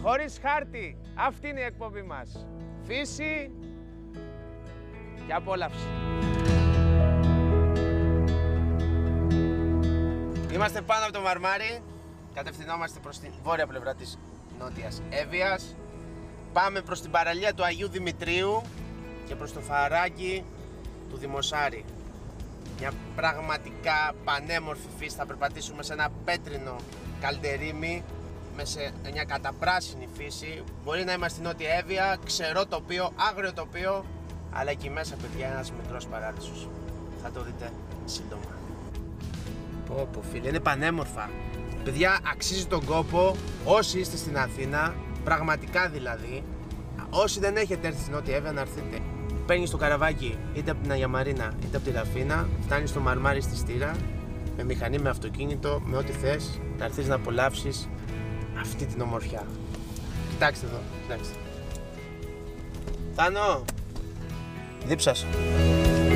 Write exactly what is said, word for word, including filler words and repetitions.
χωρίς χάρτη. Αυτή είναι η εκπομπή μας. Φύση και απόλαυση. Είμαστε πάνω από το Μαρμάρι. Κατευθυνόμαστε προς την βόρεια πλευρά της Νότιας Εύβοιας. Πάμε προς την παραλία του Αγίου Δημητρίου και προς το φαράγγι του Δημοσάρη. Μια πραγματικά πανέμορφη φύση. Θα περπατήσουμε σε ένα πέτρινο καλντερίμι με σε μια καταπράσινη φύση. Μπορεί να είμαστε στην Νότια Εύβοια, ξερό τοπίο, άγριο τοπίο, αλλά εκεί μέσα, παιδιά, ένας μικρός παράδεισος. Θα το δείτε σύντομα. Πω πω φίλε, είναι πανέμορφα. Παιδιά, αξίζει τον κόπο όσοι είστε στην Αθήνα, πραγματικά δηλαδή. Όσοι δεν έχετε έρθει στην Νότια Εύβοια, να έρθετε. Παίρνεις το καραβάκι είτε από την Αγία Μαρίνα είτε από τη Ραφίνα, φτάνεις στο Μαρμάρι στη Στήρα, με μηχανή, με αυτοκίνητο, με ό,τι θες, να έρθεις να απολαύσεις αυτή την ομορφιά. Κοιτάξτε εδώ, κοιτάξτε. Θάνο, δίψα σου.